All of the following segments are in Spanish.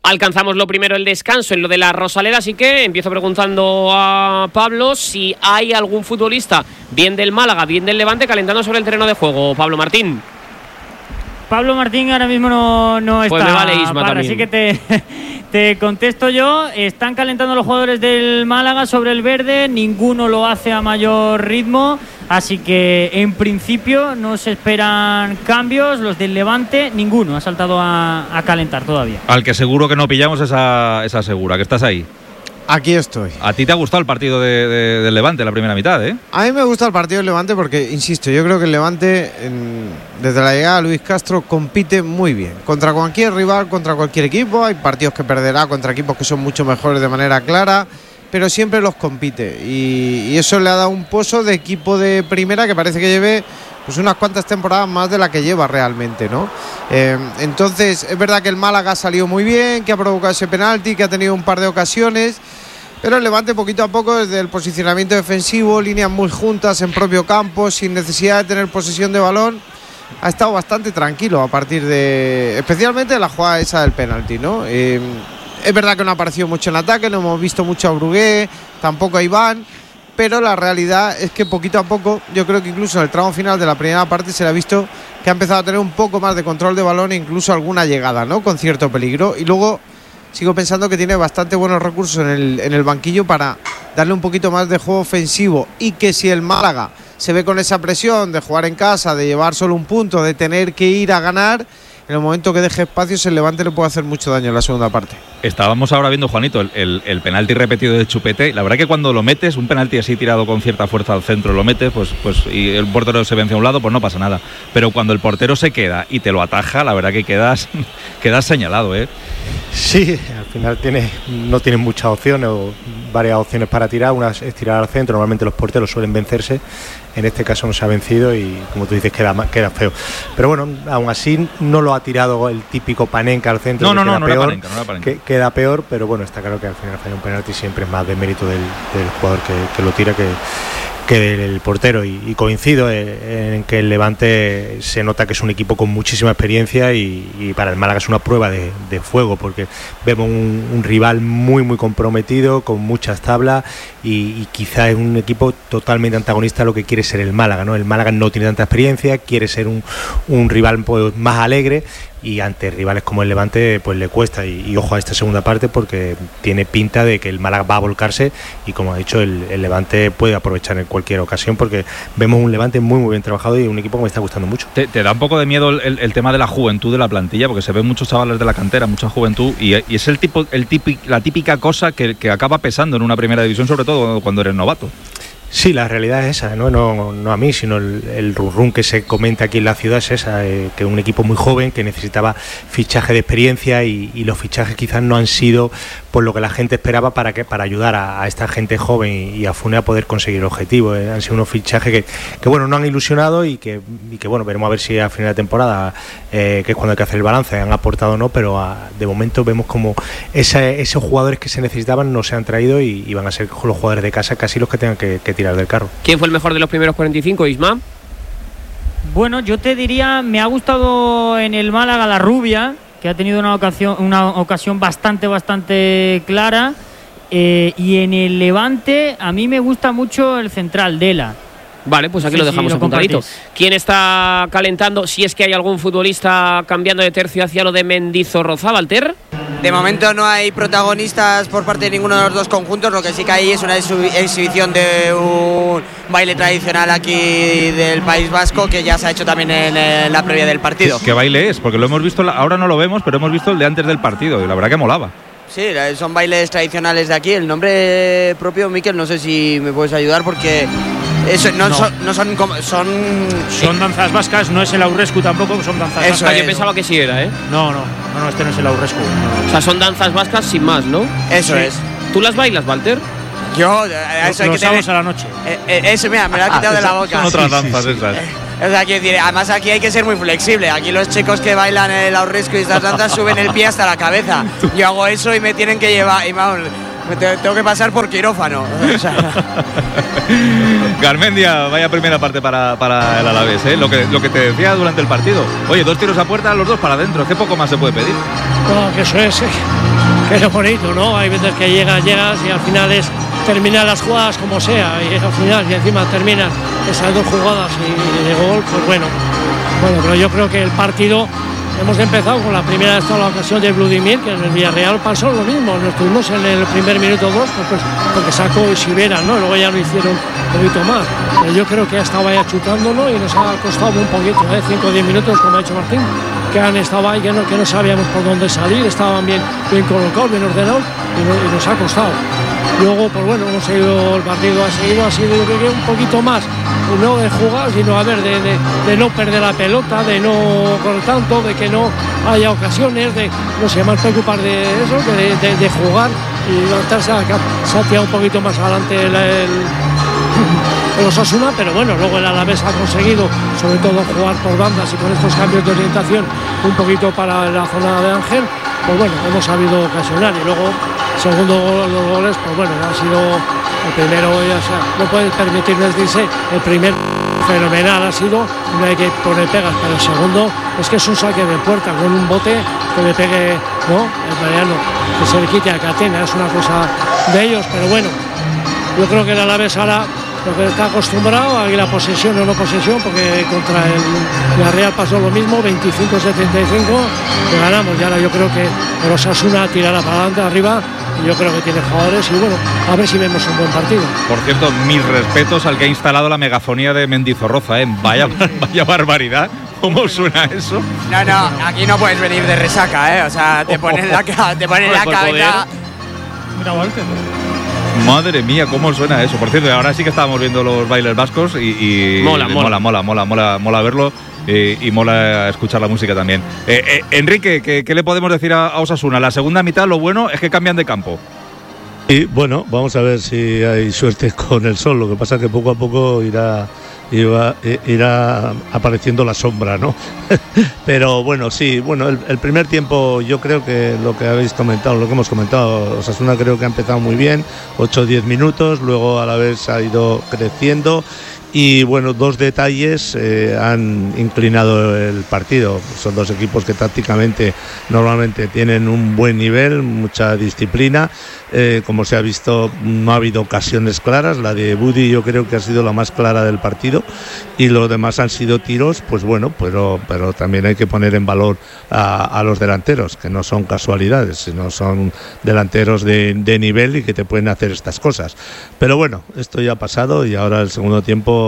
Alcanzamos lo primero el descanso en lo de la Rosaleda, así que empiezo preguntando a Pablo si hay algún futbolista, bien del Málaga, bien del Levante, calentando sobre el terreno de juego. Pablo Martín. Pablo Martín ahora mismo no pues está. Me vale Isma también. Así que te contesto yo. Están calentando los jugadores del Málaga sobre el verde. Ninguno lo hace a mayor ritmo. Así que en principio no se esperan cambios. Los del Levante, ninguno ha saltado a calentar todavía. Al que seguro que no pillamos esa Segura, que estás ahí. Aquí estoy. ¿A ti te ha gustado el partido del Levante, la primera mitad, eh? A mí me gusta el partido del Levante porque, insisto, yo creo que el Levante, desde la llegada de Luis Castro, compite muy bien. Contra cualquier rival, contra cualquier equipo. Hay partidos que perderá contra equipos que son mucho mejores de manera clara, pero siempre los compite. Y eso le ha dado un pozo de equipo de primera que parece que lleve pues unas cuantas temporadas más de la que lleva realmente, ¿no? Entonces, es verdad que el Málaga ha salido muy bien, que ha provocado ese penalti, que ha tenido un par de ocasiones, pero el Levante poquito a poco desde el posicionamiento defensivo, líneas muy juntas en propio campo, sin necesidad de tener posesión de balón, ha estado bastante tranquilo a partir de, especialmente de la jugada esa del penalti, ¿no? Es verdad que no ha aparecido mucho en ataque, no hemos visto mucho a Brugué, tampoco a Iván, pero la realidad es que poquito a poco, yo creo que incluso en el tramo final de la primera parte se le ha visto que ha empezado a tener un poco más de control de balón e incluso alguna llegada, ¿no? Con cierto peligro. Y luego sigo pensando que tiene bastante buenos recursos en el banquillo para darle un poquito más de juego ofensivo, y que si el Málaga se ve con esa presión de jugar en casa, de llevar solo un punto, de tener que ir a ganar, en el momento que deje espacios el Levante le puede hacer mucho daño en la segunda parte. Estábamos ahora viendo, Juanito, el penalti repetido de Chupete. La verdad que cuando lo metes, un penalti así tirado con cierta fuerza al centro, lo metes, pues y el portero se vence a un lado, pues no pasa nada. Pero cuando el portero se queda y te lo ataja, la verdad que quedas señalado, ¿eh? Sí, al final no tienes muchas opciones o varias opciones para tirar. Una es tirar al centro, normalmente los porteros suelen vencerse. En este caso no se ha vencido y, como tú dices, queda feo. Pero bueno, aún así no lo ha tirado el típico Panenka al centro. No era Panenka. Queda peor, pero bueno, está claro que al final falla un penalti siempre es más de mérito del jugador que lo tira que del portero, y coincido en que el Levante se nota que es un equipo con muchísima experiencia y para el Málaga es una prueba de fuego, porque vemos un rival muy muy comprometido, con muchas tablas, y quizá es un equipo totalmente antagonista a lo que quiere ser el Málaga, ¿no? El Málaga no tiene tanta experiencia, quiere ser un rival pues más alegre, y ante rivales como el Levante pues le cuesta, y ojo a esta segunda parte porque tiene pinta de que el Málaga va a volcarse, y como ha dicho el Levante puede aprovechar en cualquier ocasión, porque vemos un Levante muy muy bien trabajado y un equipo que me está gustando mucho. ¿Te da un poco de miedo el tema de la juventud de la plantilla? Porque se ven muchos chavales de la cantera, mucha juventud, y es la típica cosa que acaba pesando en una primera división, sobre todo cuando eres novato. Sí, la realidad es esa, no a mí, sino el run que se comenta aquí en la ciudad es esa, que un equipo muy joven que necesitaba fichaje de experiencia, y los fichajes quizás no han sido por lo que la gente esperaba para ayudar a esta gente joven y a FUNE a poder conseguir el objetivo. Han sido unos fichajes que bueno, no han ilusionado y que bueno, veremos a ver si a final de temporada, que es cuando hay que hacer el balance, han aportado o no, pero de momento vemos como esos jugadores que se necesitaban no se han traído y van a ser los jugadores de casa casi los que tengan que tirar del carro. ¿Quién fue el mejor de los primeros 45, Isma? Bueno, yo te diría, me ha gustado en el Málaga la Rubia, que ha tenido una ocasión bastante clara, y en el Levante a mí me gusta mucho el central, Dela. Vale, pues aquí lo dejamos apuntadito. ¿Quién está calentando, si es que hay algún futbolista cambiando de tercio hacia lo de Mendizorrozábal, Ter? De momento no hay protagonistas por parte de ninguno de los dos conjuntos. Lo que sí que hay es una exhibición de un baile tradicional aquí del País Vasco, que ya se ha hecho también en la previa del partido. ¿Qué baile es? Porque lo hemos visto, ahora no lo vemos, pero hemos visto el de antes del partido y la verdad que molaba. Sí, son bailes tradicionales de aquí. El nombre propio, Miquel, no sé si me puedes ayudar, porque eso, son danzas vascas, no es el aurrescu tampoco, son danzas vascas. Yo pensaba que sí era, ¿eh? No, este no es el aurrescu. O sea, son danzas vascas sin más, ¿no? Eso es. ¿Tú las bailas, Walter? Yo, eso hay que tener a la noche. Eso, mira, me lo ha quitado de la boca. Son otras danzas esas. O sea, quiero decir, además aquí hay que ser muy flexible. Aquí los chicos que bailan el aurrescu y estas danzas suben el pie hasta la cabeza. Yo hago eso y me tienen que llevar. Y vamos, tengo que pasar por quirófano. O sea. Garmendia, vaya primera parte para el Alavés, ¿eh? Lo que te decía durante el partido. Oye, 2 tiros a puerta, los 2 para adentro. ¿Qué poco más se puede pedir? No, que eso es, que es lo bonito, ¿no? Hay veces que llegas y al final es terminar las jugadas como sea, y al final, y encima terminas esas 2 jugadas y de gol, pues bueno, pero yo creo que el partido hemos empezado con la primera la ocasión de Vladimir, que en el Villarreal pasó lo mismo, nos tuvimos en el primer minuto 2 porque sacó Isibera, ¿no? Luego ya lo hicieron un poquito más, pero yo creo que estaba ya chutándolo y nos ha costado un poquito, 5 o 10 minutos, como ha dicho Martín, que han estado ahí, que no sabíamos por dónde salir, estaban bien colocados, bien ordenados y nos ha costado. Luego, pues bueno, hemos seguido el partido, ha sido yo creo que un poquito más, no de jugar, sino a ver, de no perder la pelota, de no correr tanto, de que no haya ocasiones, de no sé, más preocupar de eso, que de jugar y levantarse, se ha tirado un poquito más adelante el Osasuna, pero bueno, luego el Alavés ha conseguido sobre todo jugar por bandas y con estos cambios de orientación un poquito para la zona de Ángel, pues bueno, hemos sabido ocasionar y luego segundo los goles, pues bueno, ha sido el primero, ya sea, no puedes permitirles dice, el primer fenomenal ha sido, no hay que poner pegas, pero el segundo es que es un saque de puerta con un bote que le pegue, ¿no? El Mariano, que se le quite a Catena, es una cosa de ellos, pero bueno, yo creo que el Alavés ahora lo que está acostumbrado a la posesión o no posesión, porque contra el Real pasó lo mismo, 25-75, que ganamos. Y ahora yo creo que el Osasuna tirará para adelante, arriba, y yo creo que tiene jugadores y bueno, a ver si vemos un buen partido. Por cierto, mis respetos al que ha instalado la megafonía de Mendizorroza, ¿eh? Vaya barbaridad. ¿Cómo suena eso? No, aquí no puedes venir de resaca, ¿eh? O sea, te ponen la cabeza. Mira, Walter. Madre mía, cómo suena eso. Por cierto, ahora sí que estábamos viendo los bailes vascos y mola verlo y mola escuchar la música también. Enrique, ¿qué le podemos decir a Osasuna? La segunda mitad, lo bueno es que cambian de campo. Y bueno, vamos a ver si hay suerte con el sol. Lo que pasa es que poco a poco irá apareciendo la sombra, ¿no? Pero bueno, sí, bueno, el primer tiempo yo creo que lo que habéis comentado, lo que hemos comentado, Osasuna creo que ha empezado muy bien, 8 o 10 minutos, luego a la vez ha ido creciendo. Y bueno, 2 detalles han inclinado el partido. Son 2 equipos que tácticamente normalmente tienen un buen nivel, mucha disciplina. Como se ha visto, no ha habido ocasiones claras. La de Budi yo creo que ha sido la más clara del partido. Y los demás han sido tiros, pues bueno, pero también hay que poner en valor a los delanteros, que no son casualidades, sino son delanteros de nivel y que te pueden hacer estas cosas. Pero bueno, esto ya ha pasado y ahora el segundo tiempo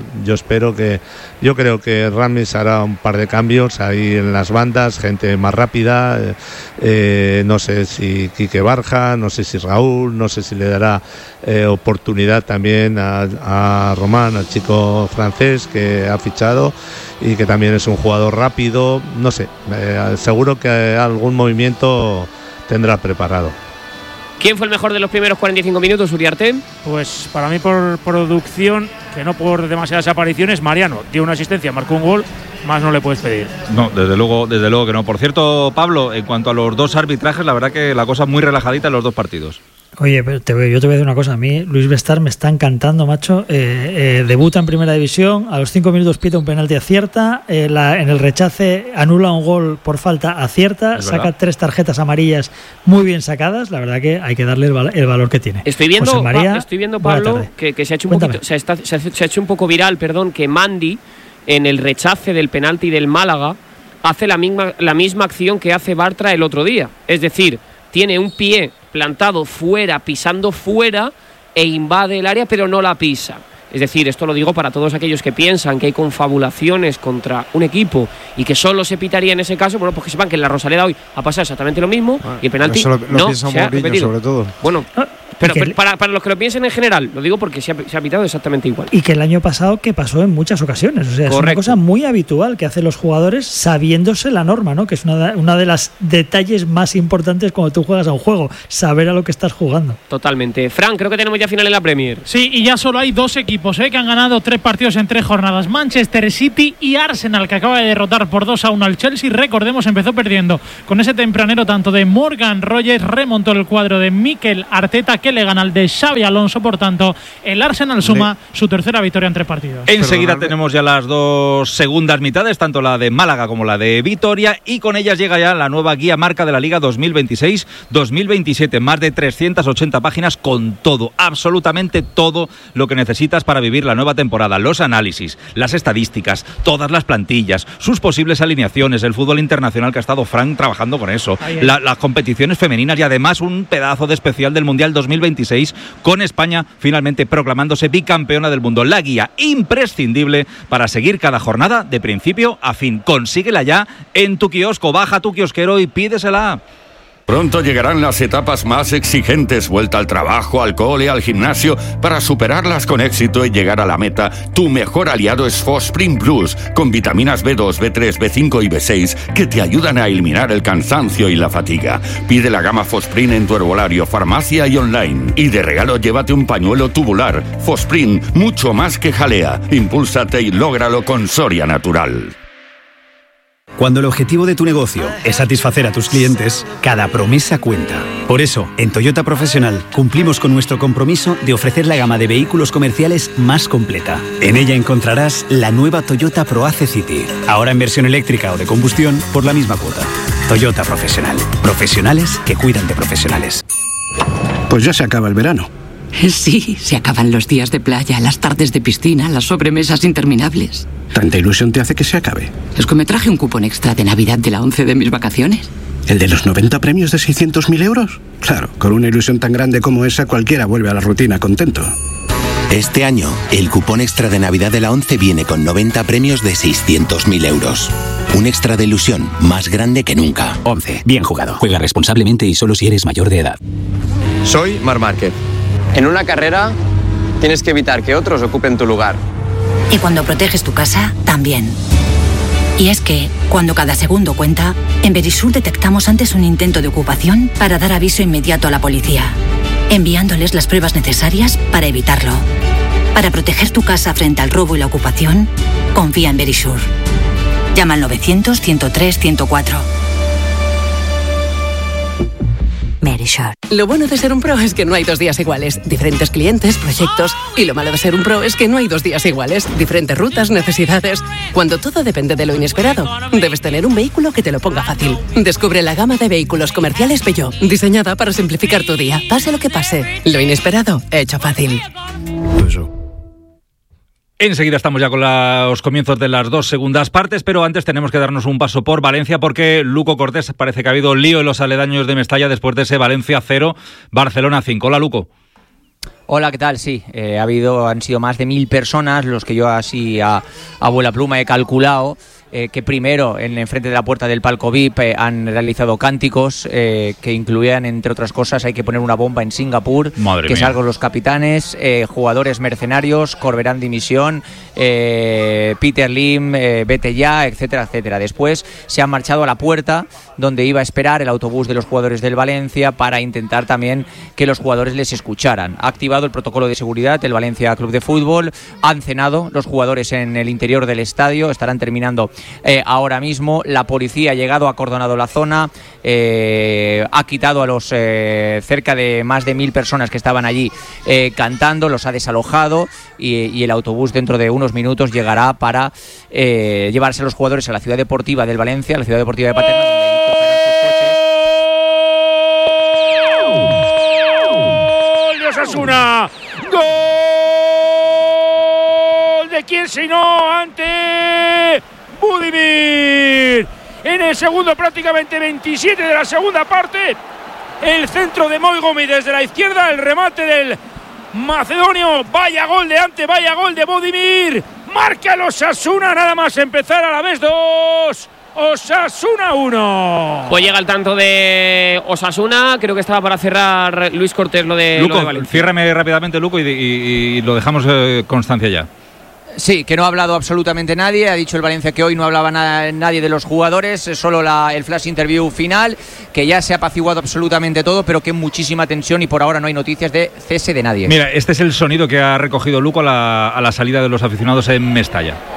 yo creo que Ramis hará un par de cambios ahí en las bandas, gente más rápida, no sé si Quique Barja, no sé si Raúl, no sé si le dará oportunidad también a Román, al chico francés que ha fichado y que también es un jugador rápido, no sé, seguro que algún movimiento tendrá preparado. ¿Quién fue el mejor de los primeros 45 minutos, Uriarte? Pues para mí por producción, que no por demasiadas apariciones, Mariano dio una asistencia, marcó un gol, más no le puedes pedir. No, desde luego que no. Por cierto, Pablo, en cuanto a los 2 arbitrajes, la verdad que la cosa muy relajadita en los 2 partidos. Oye, pero yo te voy a decir una cosa. A mí Luis Bestar me está encantando, macho. Debuta en primera división, a los 5 minutos pita un penalti, acierta, en el rechace anula un gol por falta, acierta, saca 3 tarjetas amarillas muy bien sacadas. La verdad que hay que darle el valor que tiene. Estoy viendo Pablo, que se ha hecho un poquito, se ha hecho un poco viral, que Mandi, en el rechace del penalti del Málaga, hace la misma acción que hace Bartra el otro día. Es decir, tiene un pie plantado fuera, pisando fuera, e invade el área, pero no la pisa. Es decir, esto lo digo para todos aquellos que piensan que hay confabulaciones contra un equipo y que solo se pitaría en ese caso, bueno, pues que sepan que en la Rosaleda hoy ha pasado exactamente lo mismo y el penalti eso lo no piensa se ha Mourinho, repetido. sobre todo. Bueno, Pero para los que lo piensen en general, lo digo porque se ha pitado exactamente igual. Y que el año pasado que pasó en muchas ocasiones. O sea, es una cosa muy habitual que hacen los jugadores sabiéndose la norma, ¿no? Que es una de las detalles más importantes cuando tú juegas a un juego, saber a lo que estás jugando. Totalmente. Fran, creo que tenemos ya final en la Premier. Sí, y ya solo hay 2 equipos que han ganado 3 partidos en 3 jornadas. Manchester City y Arsenal, que acaba de derrotar por 2-1 al Chelsea. Recordemos, empezó perdiendo con ese tempranero tanto de Morgan Rogers, remontó el cuadro de Mikel Arteta, que le gana al de Xabi Alonso. Por tanto, el Arsenal suma su tercera victoria en 3 partidos. Enseguida tenemos ya las 2 segundas mitades, tanto la de Málaga como la de Vitoria, y con ellas llega ya la nueva guía marca de la Liga 2026-2027. Más de 380 páginas con todo, absolutamente todo lo que necesitas para vivir la nueva temporada. Los análisis, las estadísticas, todas las plantillas, sus posibles alineaciones, el fútbol internacional, que ha estado Frank trabajando con eso, las competiciones femeninas y además un pedazo de especial del Mundial 2026 con España finalmente proclamándose bicampeona del mundo. La guía imprescindible para seguir cada jornada de principio a fin. Consíguela ya en tu kiosco, baja tu kiosquero y pídesela. Pronto llegarán las etapas más exigentes, vuelta al trabajo, al cole, al gimnasio. Para superarlas con éxito y llegar a la meta, tu mejor aliado es Fosprint Plus, con vitaminas B2, B3, B5 y B6 que te ayudan a eliminar el cansancio y la fatiga. Pide la gama Fosprint en tu herbolario, farmacia y online. Y de regalo llévate un pañuelo tubular. Fosprint, mucho más que jalea. Impúlsate y lógralo con Soria Natural. Cuando el objetivo de tu negocio es satisfacer a tus clientes, cada promesa cuenta. Por eso, en Toyota Profesional cumplimos con nuestro compromiso de ofrecer la gama de vehículos comerciales más completa. En ella encontrarás la nueva Toyota ProAce City, ahora en versión eléctrica o de combustión por la misma cuota. Toyota Profesional. Profesionales que cuidan de profesionales. Pues ya se acaba el verano. Sí, se acaban los días de playa, las tardes de piscina, las sobremesas interminables. ¿Tanta ilusión te hace que se acabe? Es que me traje un cupón extra de Navidad de la 11 de mis vacaciones. ¿El de los 90 premios de 600.000 euros? Claro, con una ilusión tan grande como esa, cualquiera vuelve a la rutina contento. Este año, el cupón extra de Navidad de la 11 viene con 90 premios de 600.000 euros. Un extra de ilusión más grande que nunca. 11. Bien jugado. Juega responsablemente y solo si eres mayor de edad. Soy Marc Márquez. En una carrera tienes que evitar que otros ocupen tu lugar. Y cuando proteges tu casa, también. Y es que, cuando cada segundo cuenta, en Verisur detectamos antes un intento de ocupación para dar aviso inmediato a la policía, enviándoles las pruebas necesarias para evitarlo. Para proteger tu casa frente al robo y la ocupación, confía en Verisur. Llama al 900-103-104. Verisur. Lo bueno de ser un pro es que no hay 2 días iguales. Diferentes clientes, proyectos. Y lo malo de ser un pro es que no hay 2 días iguales. Diferentes rutas, necesidades. Cuando todo depende de lo inesperado, debes tener un vehículo que te lo ponga fácil. Descubre la gama de vehículos comerciales Peugeot, diseñada para simplificar tu día. Pase lo que pase, lo inesperado, hecho fácil. Enseguida estamos ya con los comienzos de las 2 segundas partes, pero antes tenemos que darnos un paso por Valencia porque Luco Cortés parece que ha habido lío en los aledaños de Mestalla después de ese Valencia 0, Barcelona 5. Hola, Luco. Hola, ¿qué tal? Sí, han sido más de 1.000 personas los que yo así a vuela pluma he calculado. Que primero, en frente de la puerta del palco VIP, han realizado cánticos que incluían, entre otras cosas, hay que poner una bomba en Singapur, Madre que mía. salgan los capitanes, jugadores mercenarios, Corberán dimisión, Peter Lim, vete ya, etcétera, etcétera. Después se han marchado a la puerta donde iba a esperar el autobús de los jugadores del Valencia para intentar también que los jugadores les escucharan. Ha activado el protocolo de seguridad del Valencia Club de Fútbol, han cenado los jugadores en el interior del estadio, estarán terminando ahora mismo. La policía ha llegado, ha acordonado la zona, ha quitado a los cerca de más de 1.000 personas que estaban allí cantando, los ha desalojado y el autobús dentro de unos minutos llegará para llevarse a los jugadores a la ciudad deportiva del Valencia, a la ciudad deportiva de Paterna, donde allí ¡Gol de Osasuna! ¡Gol! ¿De quién sino ante Budimir? En el segundo, prácticamente 27 de la segunda parte, el centro de Moi Gómez desde la izquierda, el remate del macedonio, vaya gol de Ante, vaya gol de Budimir, marca el Osasuna nada más empezar a la vez 2, Osasuna 1. Pues llega el tanto de Osasuna. Creo que estaba para cerrar Luis Cortés lo de Valencia. Ciérrame rápidamente, Luco, y lo dejamos constancia ya. Sí, que no ha hablado absolutamente nadie. Ha dicho el Valencia que hoy no hablaba nadie de los jugadores, solo el flash interview final, que ya se ha apaciguado absolutamente todo, pero que muchísima tensión y por ahora no hay noticias de cese de nadie. Mira, este es el sonido que ha recogido Luco a la salida de los aficionados en Mestalla.